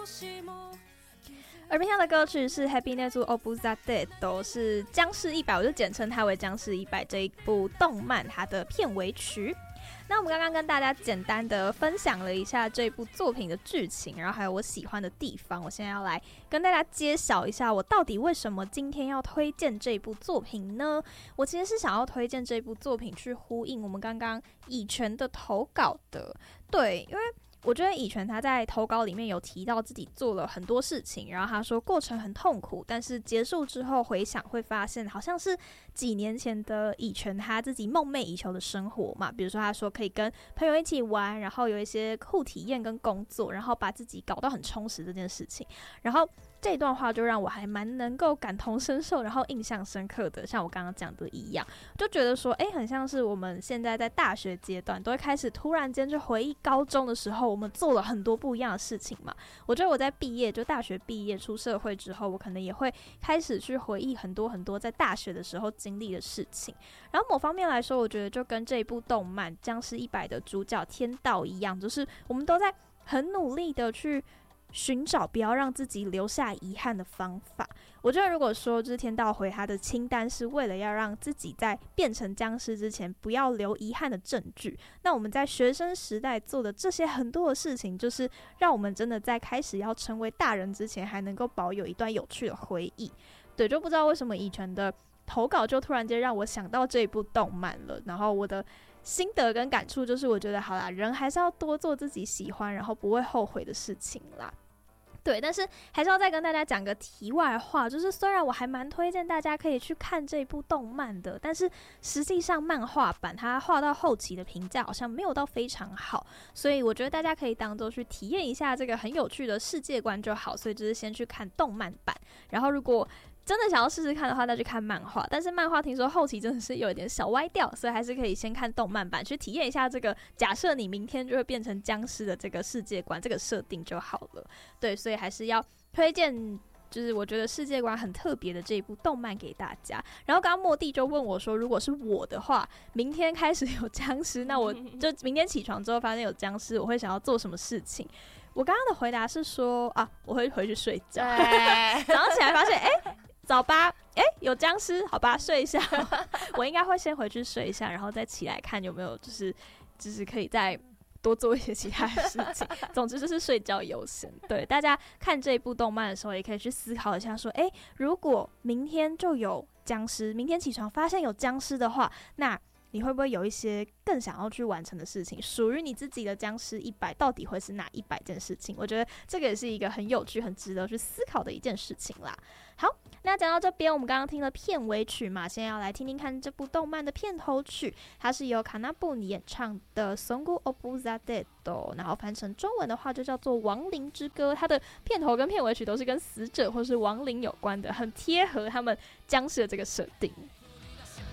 耳边听到的歌曲是 Happy Netsu Obuzade， 都是僵尸100，我就简称它为僵尸100这一部动漫它的片尾曲。那我们刚刚跟大家简单的分享了一下这部作品的剧情，然后还有我喜欢的地方，我现在要来跟大家揭晓一下我到底为什么今天要推荐这部作品呢？我其实是想要推荐这部作品去呼应我们刚刚以权的投稿的，对，因为我觉得以权他在投稿里面有提到自己做了很多事情，然后他说过程很痛苦，但是结束之后回想会发现好像是几年前的以权他自己梦寐以求的生活嘛，比如说他说可以跟朋友一起玩，然后有一些酷体验跟工作，然后把自己搞到很充实这件事情，然后这一段话就让我还蛮能够感同身受，然后印象深刻的，像我刚刚讲的一样，就觉得说很像是我们现在在大学阶段都会开始突然间去回忆高中的时候我们做了很多不一样的事情嘛。我觉得我在毕业，就大学毕业出社会之后，我可能也会开始去回忆很多很多在大学的时候经历的事情，然后某方面来说，我觉得就跟这一部动漫《僵尸100》的主角天道一样，就是我们都在很努力的去寻找不要让自己留下遗憾的方法。我觉得如果说就是天道回他的清单是为了要让自己在变成僵尸之前不要留遗憾的证据，那我们在学生时代做的这些很多的事情，就是让我们真的在开始要成为大人之前还能够保有一段有趣的回忆。对，就不知道为什么以权的投稿就突然间让我想到这一部动漫了，然后我的心得跟感触就是我觉得好啦，人还是要多做自己喜欢然后不会后悔的事情啦。对，但是还是要再跟大家讲个题外话，就是虽然我还蛮推荐大家可以去看这部动漫的，但是实际上漫画版它画到后期的评价好像没有到非常好，所以我觉得大家可以当作去体验一下这个很有趣的世界观就好，所以就是先去看动漫版，然后如果真的想要试试看的话，再去看漫画。但是漫画听说后期真的是有一点小歪掉，所以还是可以先看动漫版，去体验一下这个假设你明天就会变成僵尸的这个世界观，这个设定就好了。对，所以还是要推荐，就是我觉得世界观很特别的这一部动漫给大家。然后刚刚莫蒂就问我说，如果是我的话，明天开始有僵尸，那我就明天起床之后发现有僵尸，我会想要做什么事情？我刚刚的回答是说啊，我会回去睡觉。早上起来发现早八，有僵尸，好吧，睡一下。我应该会先回去睡一下，然后再起来看有没有就是可以再多做一些其他的事情。总之就是睡觉优先。对，大家看这一部动漫的时候，也可以去思考一下说，如果明天就有僵尸，明天起床发现有僵尸的话，那你会不会有一些更想要去完成的事情？属于你自己的僵尸100到底会是哪100件事情？我觉得这个也是一个很有趣、很值得去思考的一件事情啦。好，那讲到这边，我们刚刚听了片尾曲嘛，现在要来听听看这部动漫的片头曲，它是由卡纳布尼演唱的《Songu Obuzade》，然后翻成中文的话就叫做《亡灵之歌》。它的片头跟片尾曲都是跟死者或是亡灵有关的，很贴合他们僵尸的这个设定。